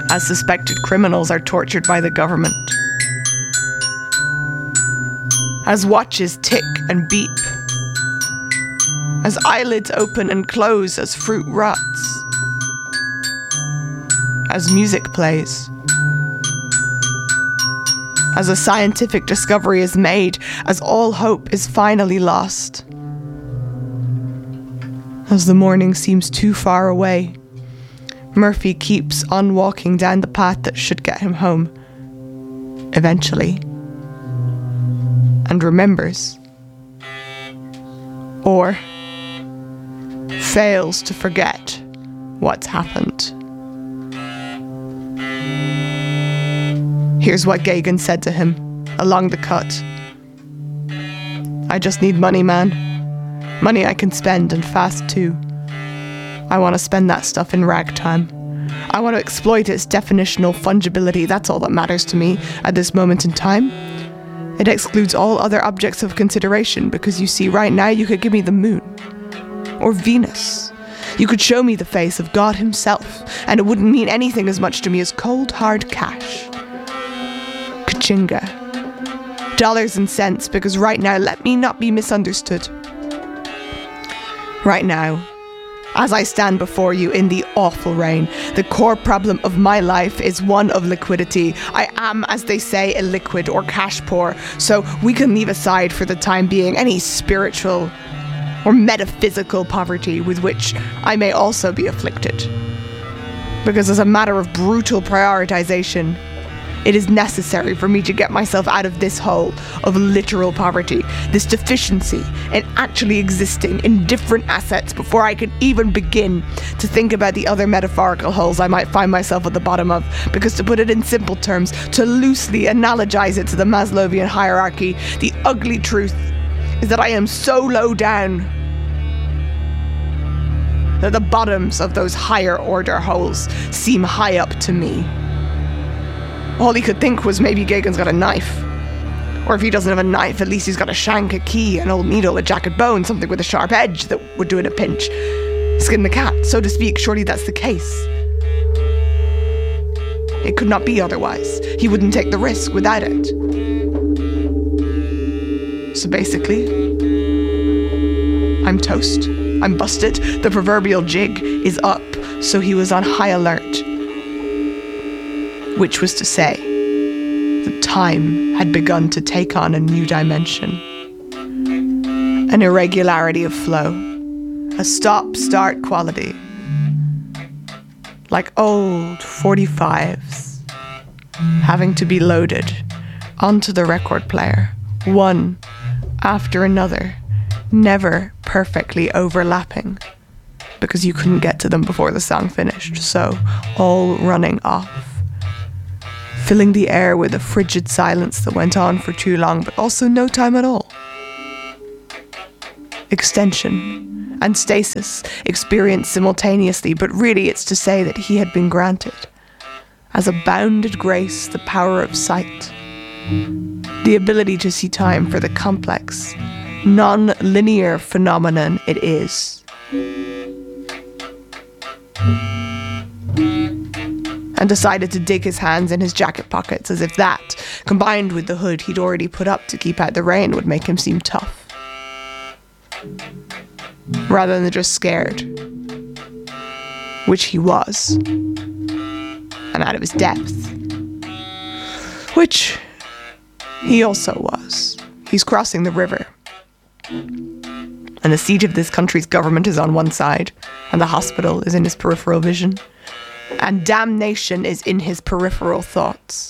as suspected criminals are tortured by the government, as watches tick and beep, as eyelids open and close as fruit rots, as music plays, as a scientific discovery is made, as all hope is finally lost, as the morning seems too far away, Murphy keeps on walking down the path that should get him home, eventually, and remembers, or fails to forget what's happened. Here's what Gagan said to him along the cut. I just need money, man. Money I can spend, and fast too. I want to spend that stuff in ragtime. I want to exploit its definitional fungibility. That's all that matters to me at this moment in time. It excludes all other objects of consideration, because you see, right now you could give me the moon. Or Venus. You could show me the face of God himself, and it wouldn't mean anything as much to me as cold, hard cash. Kachinga. Dollars and cents, because right now, let me not be misunderstood. Right now, as I stand before you in the awful rain, the core problem of my life is one of liquidity. I am, as they say, illiquid or cash poor, so we can leave aside for the time being any spiritual or metaphysical poverty with which I may also be afflicted. Because as a matter of brutal prioritization, it is necessary for me to get myself out of this hole of literal poverty, this deficiency in actually existing in different assets before I can even begin to think about the other metaphorical holes I might find myself at the bottom of. Because to put it in simple terms, to loosely analogize it to the Maslowian hierarchy, the ugly truth is that I am so low down that the bottoms of those higher order holes seem high up to me. All he could think was maybe Gagan's got a knife. Or if he doesn't have a knife, at least he's got a shank, a key, an old needle, a jacket bone, something with a sharp edge that would do in a pinch. Skin the cat, so to speak. Surely that's the case. It could not be otherwise. He wouldn't take the risk without it. So basically, I'm toast. I'm busted. The proverbial jig is up, so he was on high alert. Which was to say, the time had begun to take on a new dimension. An irregularity of flow, a stop-start quality. Like old 45s, having to be loaded onto the record player, one after another, never perfectly overlapping, because you couldn't get to them before the song finished, so all running off. Filling the air with a frigid silence that went on for too long, but also no time at all. Extension and stasis experienced simultaneously, but really it's to say that he had been granted, as a bounded grace, the power of sight, the ability to see time for the complex, non-linear phenomenon it is. And decided to dig his hands in his jacket pockets, as if that, combined with the hood he'd already put up to keep out the rain, would make him seem tough. Rather than just scared. Which he was. And out of his depth. Which he also was. He's crossing the river. And the seat of this country's government is on one side, and the hospital is in his peripheral vision. And damnation is in his peripheral thoughts.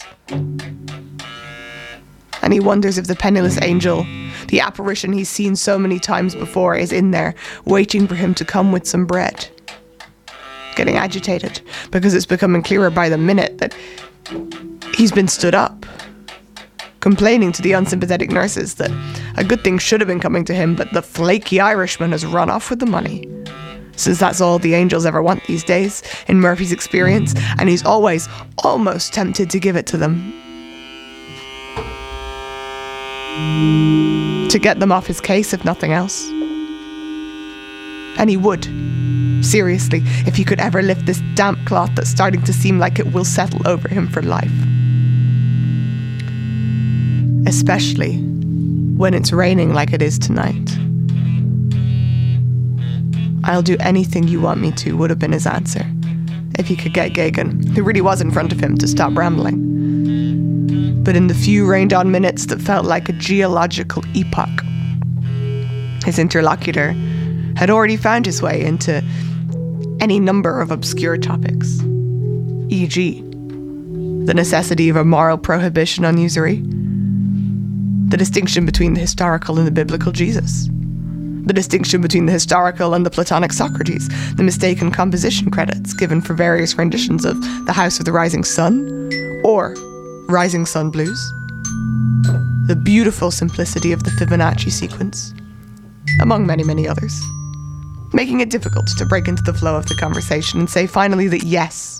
And he wonders if the penniless angel, the apparition he's seen so many times before, is in there, waiting for him to come with some bread. Getting agitated, because it's becoming clearer by the minute that he's been stood up, complaining to the unsympathetic nurses that a good thing should have been coming to him, but the flaky Irishman has run off with the money. Since that's all the angels ever want these days, in Murphy's experience, and he's always almost tempted to give it to them. To get them off his case, if nothing else. And he would, Seriously, if he could ever lift this damp cloth that's starting to seem like it will settle over him for life. Especially when it's raining like it is tonight. "I'll do anything you want me to," would have been his answer, if he could get Gagan, who really was in front of him, to stop rambling. But in the few rained-on minutes that felt like a geological epoch, his interlocutor had already found his way into any number of obscure topics, e.g., the necessity of a moral prohibition on usury, the distinction between the historical and the biblical Jesus, the distinction between the historical and the Platonic Socrates, the mistaken composition credits given for various renditions of The House of the Rising Sun or Rising Sun Blues, the beautiful simplicity of the Fibonacci sequence, among many, many others, making it difficult to break into the flow of the conversation and say finally that yes,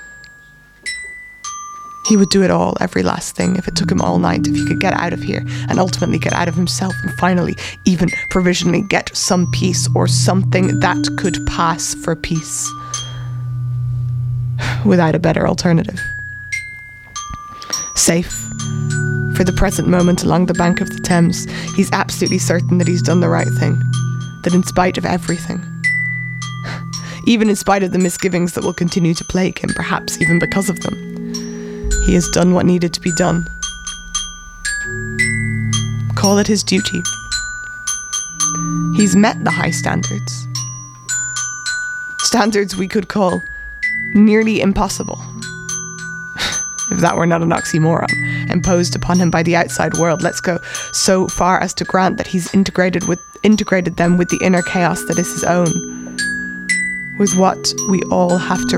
he would do it all, every last thing, if it took him all night, if he could get out of here and ultimately get out of himself and finally, even provisionally, get some peace or something that could pass for peace without a better alternative. Safe for the present moment along the bank of the Thames, he's absolutely certain that he's done the right thing, that in spite of everything, even in spite of the misgivings that will continue to plague him, perhaps even because of them, he has done what needed to be done. Call it his duty. He's met the high standards. Standards we could call nearly impossible, if that were not an oxymoron, imposed upon him by the outside world. Let's go so far as to grant that he's integrated them with the inner chaos that is his own, with what we all have to